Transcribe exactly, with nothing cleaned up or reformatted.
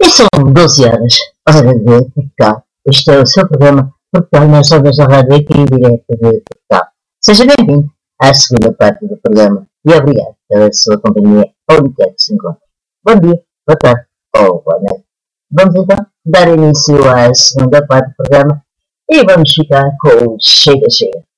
São doze horas, hora de Portugal. Este é o seu programa Portugal nas ondas da rádio aqui em direto de Portugal. Seja bem-vindo à segunda parte do programa e obrigado pela sua companhia onde quer que se encontre. Bom dia, boa tarde ou boa noite. Vamos então dar início à segunda parte do programa e vamos ficar com o Chega Chega.